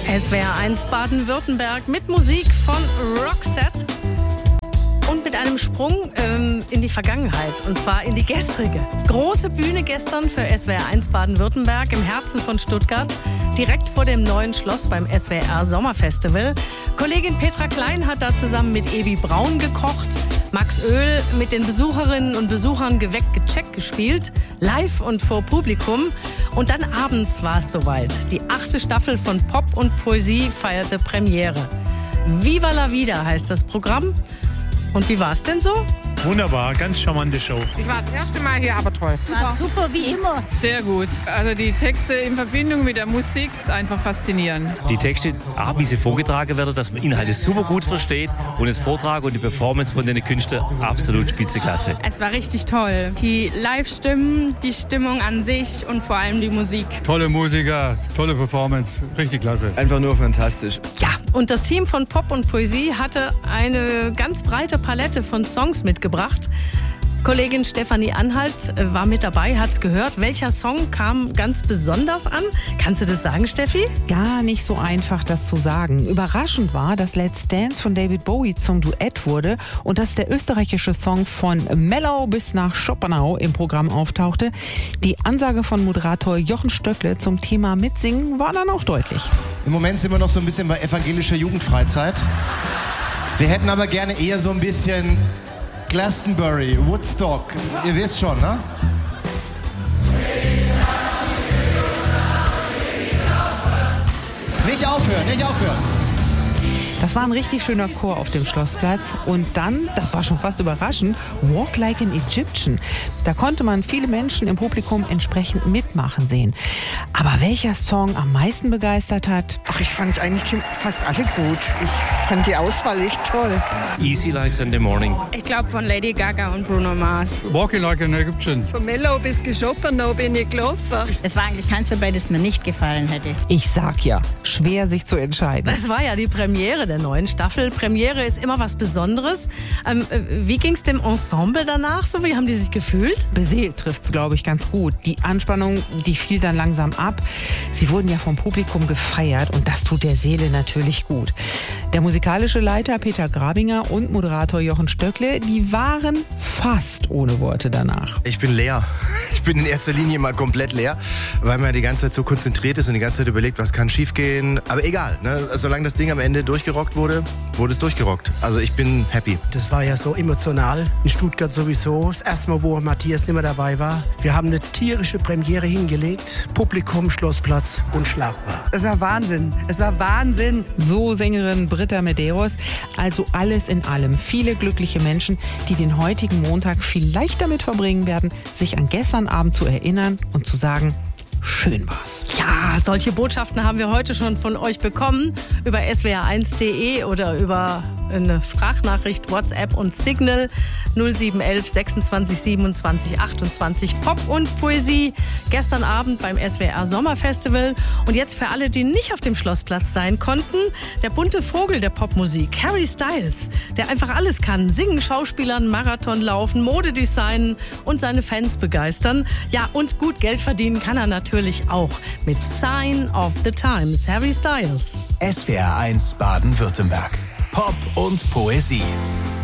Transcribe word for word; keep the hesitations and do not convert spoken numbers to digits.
S W R eins Baden-Württemberg mit Musik von Roxette und mit einem Sprung ähm, in die Vergangenheit, und zwar in die gestrige. Große Bühne gestern für S W R eins Baden-Württemberg im Herzen von Stuttgart, direkt vor dem neuen Schloss beim S W R Sommerfestival. Kollegin Petra Klein hat da zusammen mit Ebi Braun gekocht, Max Oehl mit den Besucherinnen und Besuchern geweckt, gecheckt gespielt, live und vor Publikum. Und dann abends war es soweit. Die achte Staffel von Pop und Poesie feierte Premiere. Viva la Vida heißt das Programm. Und wie war es denn so? Wunderbar, ganz charmante Show. Ich war das erste Mal hier, aber toll. War super wie immer. Sehr gut. Also die Texte in Verbindung mit der Musik ist einfach faszinierend. Die Texte, auch wie sie vorgetragen werden, dass man Inhalte super gut versteht, und das Vortrag und die Performance von den Künstlern absolut Spitzenklasse. Es war richtig toll. Die Live-Stimmen, die Stimmung an sich und vor allem die Musik. Tolle Musiker, tolle Performance, richtig klasse. Einfach nur fantastisch. Ja, und das Team von Pop und Poesie hatte eine ganz breite Palette von Songs mitgebracht. Kollegin Stefanie Anhalt war mit dabei, hat's gehört. Welcher Song kam ganz besonders an? Kannst du das sagen, Steffi? Gar nicht so einfach, das zu sagen. Überraschend war, dass Let's Dance von David Bowie zum Duett wurde und dass der österreichische Song von Mellau bis nach Schopenau im Programm auftauchte. Die Ansage von Moderator Jochen Stöckle zum Thema Mitsingen war dann auch deutlich. Im Moment sind wir noch so ein bisschen bei evangelischer Jugendfreizeit. Wir hätten aber gerne eher so ein bisschen Glastonbury, Woodstock, ihr wisst schon, ne? Nicht aufhören, nicht aufhören. Das war ein richtig schöner Chor auf dem Schlossplatz. Und dann, das war schon fast überraschend, Walk Like an Egyptian. Da konnte man viele Menschen im Publikum entsprechend mitmachen sehen. Aber welcher Song am meisten begeistert hat? Ach, ich fand eigentlich fast alle gut. Ich fand die Auswahl echt toll. Easy like Sunday morning. Ich glaube von Lady Gaga und Bruno Mars. Walking Like an Egyptian. Von Mellow bis Schopenau bin ich gelaufen. Es war eigentlich keins dabei, das mir nicht gefallen hätte. Ich sag ja, schwer sich zu entscheiden. Das war ja die Premiere der neuen Staffel. Premiere ist immer was Besonderes. Ähm, wie ging es dem Ensemble danach? So, wie haben die sich gefühlt? Beseelt trifft es, glaube ich, ganz gut. Die Anspannung, die fiel dann langsam ab. Sie wurden ja vom Publikum gefeiert und das tut der Seele natürlich gut. Der musikalische Leiter Peter Grabinger und Moderator Jochen Stöckle, die waren fast ohne Worte danach. Ich bin leer. Ich bin in erster Linie mal komplett leer, weil man die ganze Zeit so konzentriert ist und die ganze Zeit überlegt, was kann schiefgehen. Aber egal, ne? Solange das Ding am Ende durchgerockt wurde, wurde es durchgerockt. Also ich bin happy. Das war ja so emotional. In Stuttgart sowieso. Das erste Mal, wo Matthias nicht mehr dabei war. Wir haben eine tierische Premiere hingelegt. Publikum, Schlossplatz, unschlagbar. Es war Wahnsinn. Es war Wahnsinn. So Sängerin Britta Medeiros. Also alles in allem. Viele glückliche Menschen, die den heutigen Montag vielleicht damit verbringen werden, sich an gestern Abend zu erinnern und zu sagen, schön war's. Ja, solche Botschaften haben wir heute schon von euch bekommen über S W R eins punkt de oder über eine Sprachnachricht, WhatsApp und Signal null sieben eins eins sechsundzwanzig siebenundzwanzig achtundzwanzig. Pop und Poesie gestern Abend beim S W R Sommerfestival. Und jetzt für alle, die nicht auf dem Schlossplatz sein konnten, der bunte Vogel der Popmusik, Harry Styles, der einfach alles kann. Singen, Schauspielern, Marathon laufen, Mode designen und seine Fans begeistern. Ja, und gut Geld verdienen kann er natürlich auch mit Sign of the Times, Harry Styles. S W R eins Baden-Württemberg. Pop und Poesie.